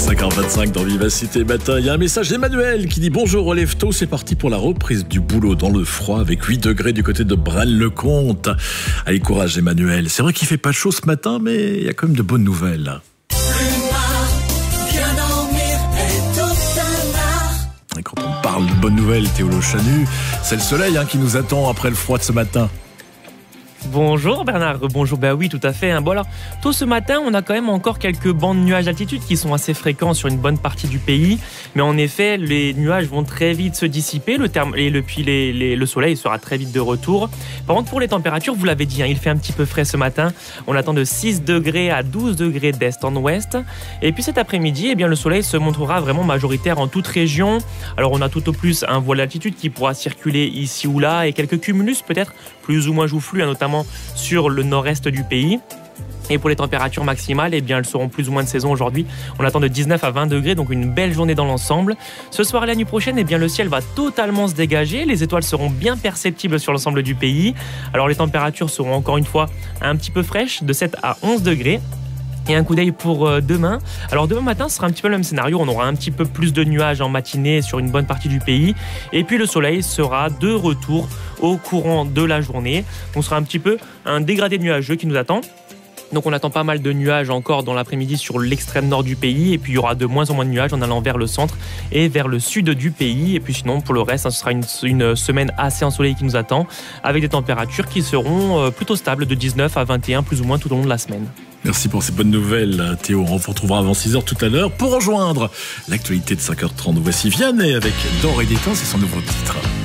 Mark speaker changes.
Speaker 1: 5h25 dans Vivacité Matin. Il y a un message d'Emmanuel qui dit: bonjour, relève tôt, c'est parti pour la reprise du boulot dans le froid avec 8 degrés du côté de Braine-le-Comte. Allez, courage Emmanuel. C'est vrai qu'il fait pas chaud ce matin, mais il y a quand même de bonnes nouvelles. Et quand on parle de bonnes nouvelles, Théo Chanu, c'est le soleil qui nous attend après le froid de ce matin.
Speaker 2: Bonjour Bernard, bonjour, oui tout à fait. Bon alors, tôt ce matin, on a quand même encore quelques bancs de nuages d'altitude qui sont assez fréquents sur une bonne partie du pays. Mais en effet, les nuages vont très vite se dissiper, le soleil sera très vite de retour. Par contre, pour les températures, vous l'avez dit, il fait un petit peu frais ce matin. On attend de 6 degrés à 12 degrés d'est en ouest. Et puis cet après-midi, le soleil se montrera vraiment majoritaire en toute région. Alors on a tout au plus un voile d'altitude qui pourra circuler ici ou là et quelques cumulus peut-être plus ou moins joufflus, notamment sur le nord-est du pays. Et pour les températures maximales, elles seront plus ou moins de saison aujourd'hui. On attend de 19 à 20 degrés, donc une belle journée dans l'ensemble. Ce soir et la nuit prochaine, le ciel va totalement se dégager. Les étoiles seront bien perceptibles sur l'ensemble du pays. Alors les températures seront encore une fois un petit peu fraîches, de 7 à 11 degrés. Et un coup d'œil pour demain. Alors demain matin, ce sera un petit peu le même scénario. On aura un petit peu plus de nuages en matinée sur une bonne partie du pays. Et puis le soleil sera de retour au courant de la journée. Donc ce sera un petit peu un dégradé nuageux qui nous attend. Donc on attend pas mal de nuages encore dans l'après-midi sur l'extrême nord du pays. Et puis il y aura de moins en moins de nuages en allant vers le centre et vers le sud du pays. Et puis sinon, pour le reste, ce sera une semaine assez ensoleillée qui nous attend, avec des températures qui seront plutôt stables de 19 à 21 plus ou moins tout au long de la semaine.
Speaker 1: Merci pour ces bonnes nouvelles, Théo. On vous retrouvera avant 6h tout à l'heure pour rejoindre l'actualité de 5h30. Voici Vianney avec D'or et d'étain, c'est son nouveau titre.